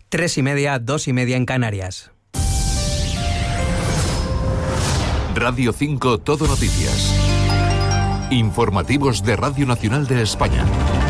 3:30, 2:30 en Canarias. Radio 5 Todo Noticias. Informativos de Radio Nacional de España.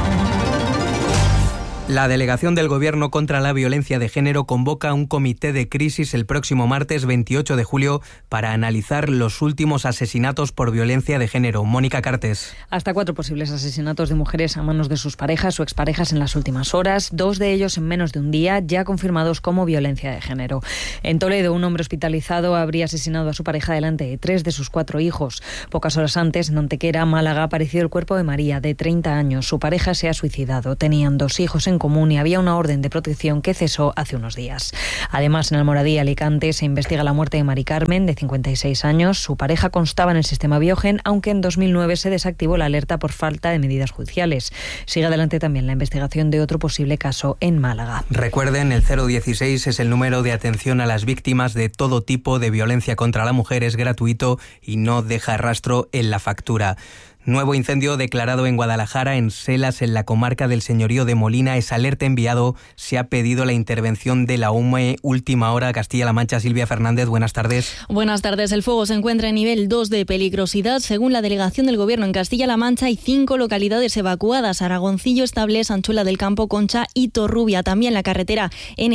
La delegación del Gobierno contra la violencia de género convoca un comité de crisis el próximo martes 28 de julio para analizar los últimos asesinatos por violencia de género. Mónica Cartes. Hasta 4 posibles asesinatos de mujeres a manos de sus parejas o exparejas en las últimas horas, 2 de ellos en menos de un día, ya confirmados como violencia de género. En Toledo, un hombre hospitalizado habría asesinado a su pareja delante de 3 de sus 4 hijos. Pocas horas antes, en Antequera, Málaga, apareció el cuerpo de María, de 30 años. Su pareja se ha suicidado. Tenían 2 hijos en común y había una orden de protección que cesó hace unos días. Además, en Almoradí, Alicante, se investiga la muerte de Mari Carmen, de 56 años. Su pareja constaba en el sistema Biogen, aunque en 2009 se desactivó la alerta por falta de medidas judiciales. Sigue adelante también la investigación de otro posible caso en Málaga. Recuerden, el 016 es el número de atención a las víctimas de todo tipo de violencia contra la mujer. Es gratuito y no deja rastro en la factura. Nuevo incendio declarado en Guadalajara, en Selas, en la comarca del Señorío de Molina. Es alerta enviado. Se ha pedido la intervención de la UME. Última hora, Castilla-La Mancha. Silvia Fernández, buenas tardes. Buenas tardes. El fuego se encuentra en nivel 2 de peligrosidad. Según la delegación del Gobierno en Castilla-La Mancha, hay 5 localidades evacuadas: Aragoncillo, Estables, Anchuela del Campo, Concha y Torrubia. También la carretera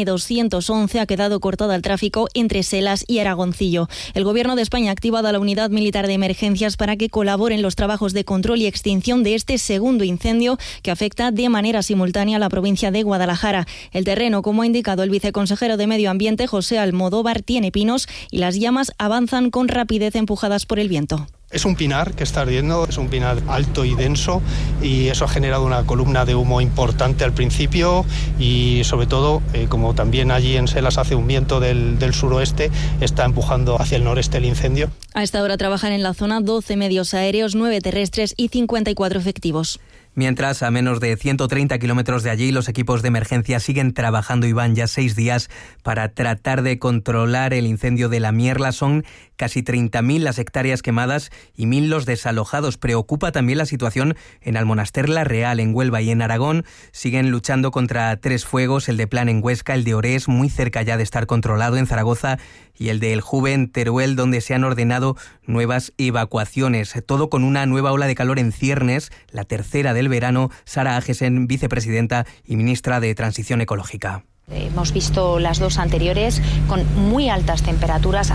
N211 ha quedado cortada al tráfico entre Selas y Aragoncillo. El Gobierno de España ha activado a la Unidad Militar de Emergencias para que colaboren los trabajos de control y extinción de este segundo incendio que afecta de manera simultánea a la provincia de Guadalajara. El terreno, como ha indicado el viceconsejero de Medio Ambiente, José Almodóvar, tiene pinos y las llamas avanzan con rapidez empujadas por el viento. Es un pinar que está ardiendo, es un pinar alto y denso y eso ha generado una columna de humo importante al principio y sobre todo, como también allí en Selas hace un viento del suroeste, está empujando hacia el noreste el incendio. A esta hora trabajan en la zona 12 medios aéreos, 9 terrestres y 54 efectivos. Mientras, a menos de 130 kilómetros de allí, los equipos de emergencia siguen trabajando y van ya 6 días para tratar de controlar el incendio de la Mierla. Son casi 30.000 las hectáreas quemadas y 1.000 los desalojados. Preocupa también la situación en Almonaster la Real, en Huelva y en Aragón. Siguen luchando contra 3 fuegos, el de Plan en Huesca, el de Orés, muy cerca ya de estar controlado, en Zaragoza, y el de El Juve en Teruel, donde se han ordenado nuevas evacuaciones. Todo con una nueva ola de calor en ciernes, la tercera del verano. Sara Agesen, vicepresidenta y ministra de Transición Ecológica. Hemos visto las 2 anteriores con muy altas temperaturas,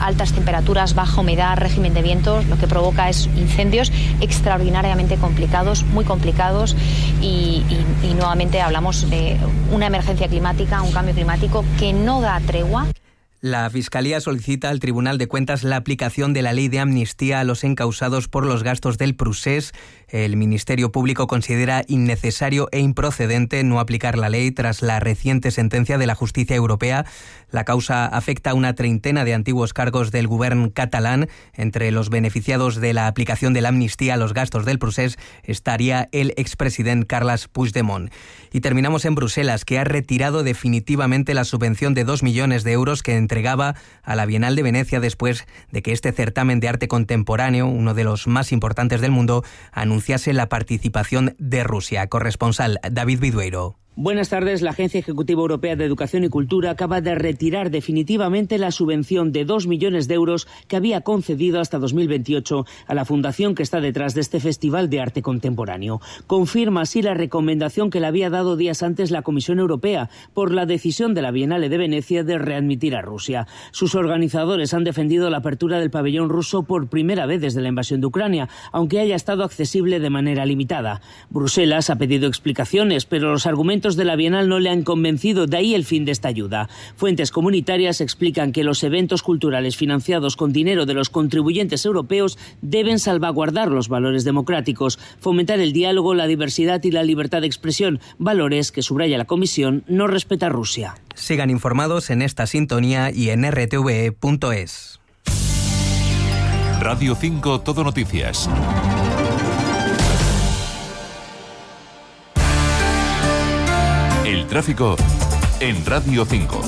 baja humedad, régimen de vientos, lo que provoca es incendios extraordinariamente complicados, muy complicados y nuevamente hablamos de una emergencia climática, un cambio climático que no da tregua. La Fiscalía solicita al Tribunal de Cuentas la aplicación de la ley de amnistía a los encausados por los gastos del Prusés. El Ministerio Público considera innecesario e improcedente no aplicar la ley tras la reciente sentencia de la Justicia Europea. La causa afecta a una treintena de antiguos cargos del Govern catalán. Entre los beneficiados de la aplicación de la amnistía a los gastos del Prusés estaría el expresidente Carles Puigdemont. Y terminamos en Bruselas, que ha retirado definitivamente la subvención de 2 millones de euros que entregaba a la Bienal de Venecia después de que este certamen de arte contemporáneo, uno de los más importantes del mundo, anunciase la participación de Rusia. Corresponsal David Vidueiro. Buenas tardes. La Agencia Ejecutiva Europea de Educación y Cultura acaba de retirar definitivamente la subvención de 2 millones de euros que había concedido hasta 2028 a la fundación que está detrás de este Festival de Arte Contemporáneo. Confirma así la recomendación que le había dado días antes la Comisión Europea por la decisión de la Bienal de Venecia de readmitir a Rusia. Sus organizadores han defendido la apertura del pabellón ruso por primera vez desde la invasión de Ucrania, aunque haya estado accesible de manera limitada. Bruselas ha pedido explicaciones, pero los argumentos de la Bienal no le han convencido, de ahí el fin de esta ayuda. Fuentes comunitarias explican que los eventos culturales financiados con dinero de los contribuyentes europeos deben salvaguardar los valores democráticos, fomentar el diálogo, la diversidad y la libertad de expresión, valores que, subraya la Comisión, no respeta Rusia. Sigan informados en esta sintonía y en rtve.es. Radio 5 Todo Noticias. El tráfico en Radio 5.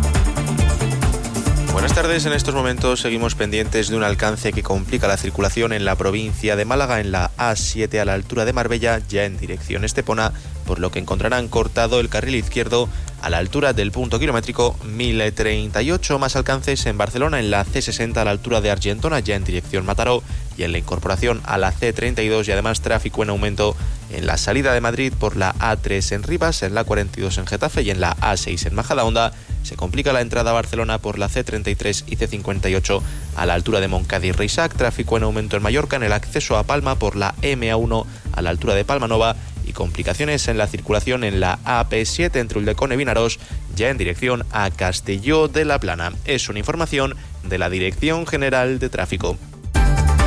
Buenas tardes. En estos momentos seguimos pendientes de un alcance que complica la circulación en la provincia de Málaga, en la A7 a la altura de Marbella, ya en dirección Estepona, por lo que encontrarán cortado el carril izquierdo a la altura del punto kilométrico 1038. Más alcances en Barcelona en la C60 a la altura de Argentona, ya en dirección Mataró, y en la incorporación a la C32, y además tráfico en aumento en la salida de Madrid por la A3 en Rivas, en la 42 en Getafe y en la A6 en Majadahonda. Se complica la entrada a Barcelona por la C33 y C58 a la altura de Montcada y Reixac. Tráfico en aumento en Mallorca en el acceso a Palma por la MA1 a la altura de Palmanova, y complicaciones en la circulación en la AP7 entre Ulldecona y Vinaròs, ya en dirección a Castelló de la Plana. Es una información de la Dirección General de Tráfico.